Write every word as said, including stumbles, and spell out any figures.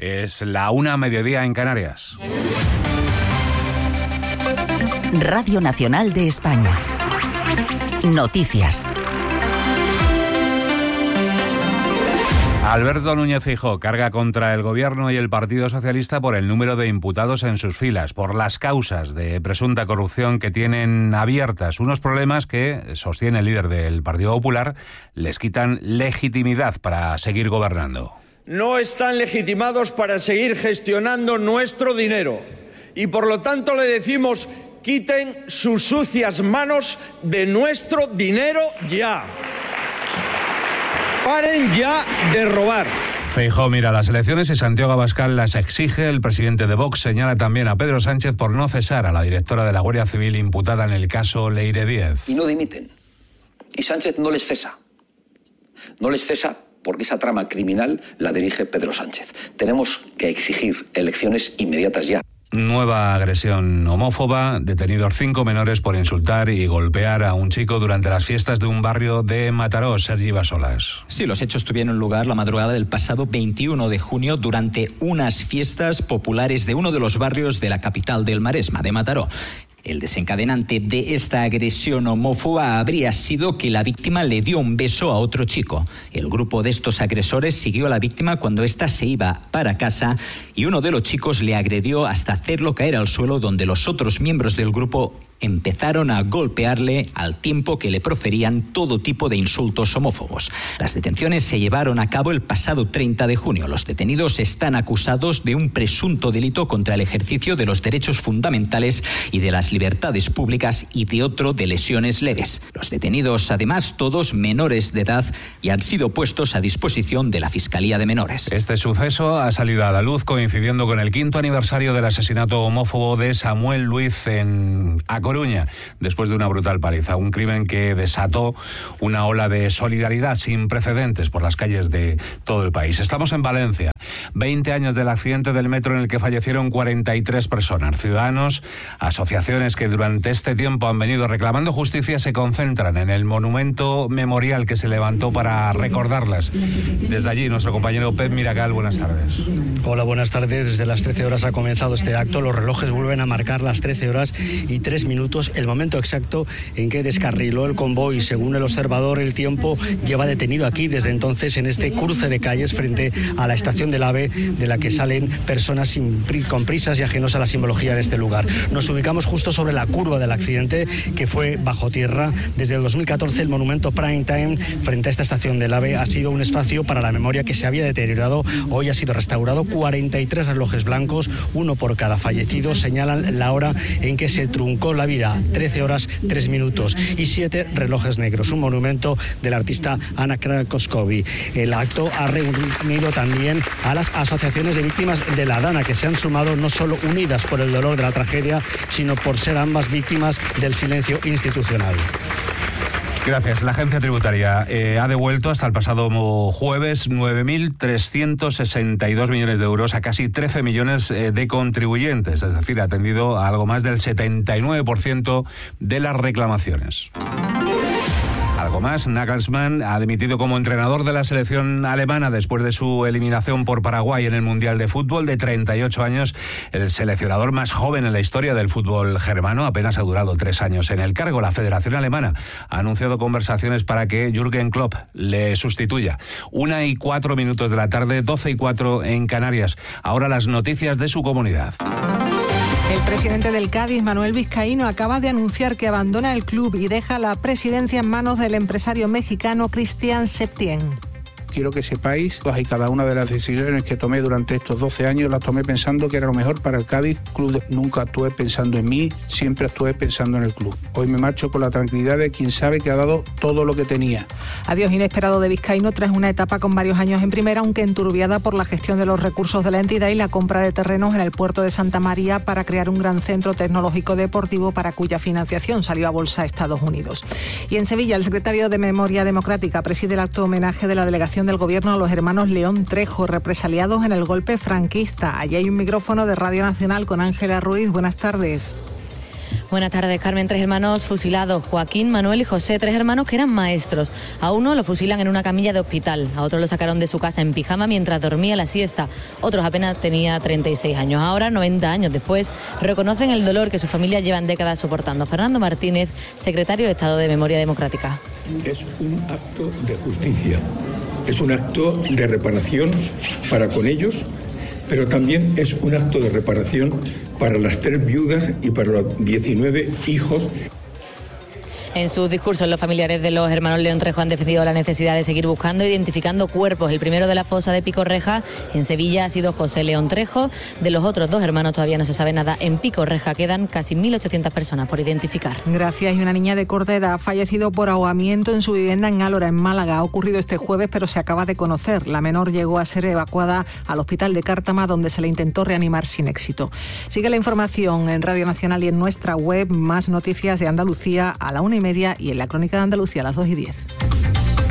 Es la una, mediodía en Canarias. Radio Nacional de España. Noticias. Alberto Núñez Feijóo carga contra el Gobierno y el Partido Socialista por el número de imputados en sus filas, por las causas de presunta corrupción que tienen abiertas, unos problemas que, sostiene el líder del Partido Popular, les quitan legitimidad para seguir gobernando. No están legitimados para seguir gestionando nuestro dinero y, por lo tanto, le decimos: quiten sus sucias manos de nuestro dinero ya. Paren ya de robar. Feijóo mira las elecciones y Santiago Abascal las exige. El presidente de Vox señala también a Pedro Sánchez por no cesar a la directora de la Guardia Civil imputada en el caso Leire Díez. Y no dimiten. Y Sánchez no les cesa. No les cesa porque esa trama criminal la dirige Pedro Sánchez. Tenemos que exigir elecciones inmediatas ya. Nueva agresión homófoba, detenidos cinco menores por insultar y golpear a un chico durante las fiestas de un barrio de Mataró. Sergi Basolas. Sí, los hechos tuvieron lugar la madrugada del pasado veintiuno de junio durante unas fiestas populares de uno de los barrios de la capital del Maresma, de Mataró. El desencadenante de esta agresión homófoba habría sido que la víctima le dio un beso a otro chico. El grupo de estos agresores siguió a la víctima cuando ésta se iba para casa y uno de los chicos le agredió hasta hacerlo caer al suelo, donde los otros miembros del grupo empezaron a golpearle al tiempo que le proferían todo tipo de insultos homófobos. Las detenciones se llevaron a cabo el pasado treinta de junio. Los detenidos están acusados de un presunto delito contra el ejercicio de los derechos fundamentales y de las libertades públicas y de otro de lesiones leves. Los detenidos, además, todos menores de edad, y han sido puestos a disposición de la Fiscalía de Menores. Este suceso ha salido a la luz coincidiendo con el quinto aniversario del asesinato homófobo de Samuel Luiz en A Coruña, después de una brutal paliza. Un crimen que desató una ola de solidaridad sin precedentes por las calles de todo el país. Estamos en Valencia. veinte años del accidente del metro en el que fallecieron cuarenta y tres personas. Ciudadanos, asociaciones que durante este tiempo han venido reclamando justicia se concentran en el monumento memorial que se levantó para recordarlas. Desde allí, nuestro compañero Pep Miracal, buenas tardes. Hola, buenas tardes. Desde las trece horas ha comenzado este acto. Los relojes vuelven a marcar las trece horas y tres minutos, el momento exacto en que descarriló el convoy. Según el observador, el tiempo lleva detenido aquí desde entonces en este cruce de calles frente a la estación del AVE, de la que salen personas sin, con prisas y ajenos a la simbología de este lugar. Nos ubicamos justo sobre la curva del accidente, que fue bajo tierra. Desde el dos mil catorce el monumento Prime Time frente a esta estación del AVE ha sido un espacio para la memoria que se había deteriorado. Hoy ha sido restaurado. cuarenta y tres relojes blancos, uno por cada fallecido, señalan la hora en que se truncó la vida, trece horas tres minutos, y siete relojes negros, un monumento del artista Anna Krakowski. El acto ha reunido también a las asociaciones de víctimas de la Dana, que se han sumado no solo unidas por el dolor de la tragedia, sino por ser ambas víctimas del silencio institucional. Gracias. La agencia tributaria eh, ha devuelto hasta el pasado jueves nueve mil trescientos sesenta y dos millones de euros a casi trece millones eh, de contribuyentes, es decir, ha atendido a algo más del setenta y nueve por ciento de las reclamaciones. Algo más, Nagelsmann ha dimitido como entrenador de la selección alemana después de su eliminación por Paraguay en el Mundial de Fútbol. De treinta y ocho años, el seleccionador más joven en la historia del fútbol germano, apenas ha durado tres años en el cargo. La Federación Alemana ha anunciado conversaciones para que Jürgen Klopp le sustituya. Una y cuatro minutos de la tarde, doce y cuatro en Canarias. Ahora las noticias de su comunidad. El presidente del Cádiz, Manuel Vizcaíno, acaba de anunciar que abandona el club y deja la presidencia en manos del empresario mexicano Cristian Septién. Quiero que sepáis, todas y cada una de las decisiones que tomé durante estos doce años, las tomé pensando que era lo mejor para el Cádiz. Club de... Nunca actué pensando en mí, siempre actué pensando en el club. Hoy me marcho con la tranquilidad de quien sabe que ha dado todo lo que tenía. Adiós inesperado de Vizcaíno tras una etapa con varios años en primera, aunque enturbiada por la gestión de los recursos de la entidad y la compra de terrenos en el puerto de Santa María para crear un gran centro tecnológico deportivo para cuya financiación salió a bolsa a Estados Unidos. Y en Sevilla, el secretario de Memoria Democrática preside el acto homenaje de la delegación del Gobierno a los hermanos León Trejo, represaliados en el golpe franquista. Allí hay un micrófono de Radio Nacional con Ángela Ruiz. Buenas tardes. Buenas tardes, Carmen. Tres hermanos fusilados, Joaquín, Manuel y José, tres hermanos que eran maestros. A uno lo fusilan en una camilla de hospital, a otro lo sacaron de su casa en pijama mientras dormía la siesta. Otros apenas tenía treinta y seis años. Ahora, noventa años después, reconocen el dolor que sus familias llevan décadas soportando. Fernando Martínez, secretario de Estado de Memoria Democrática. Es un acto de justicia, es un acto de reparación para con ellos, pero también es un acto de reparación para las tres viudas y para los diecinueve hijos. En sus discursos, los familiares de los hermanos León Trejo han defendido la necesidad de seguir buscando e identificando cuerpos. El primero de la fosa de Picorreja, en Sevilla, ha sido José León Trejo. De los otros dos hermanos todavía no se sabe nada. En Picorreja quedan casi mil ochocientas personas por identificar. Gracias. Y una niña de corta edad ha fallecido por ahogamiento en su vivienda en Álora, en Málaga. Ha ocurrido este jueves, pero se acaba de conocer. La menor llegó a ser evacuada al hospital de Cártama, donde se le intentó reanimar sin éxito. Sigue la información en Radio Nacional y en nuestra web. Más noticias de Andalucía a la una y media y en la Crónica de Andalucía a las dos y diez.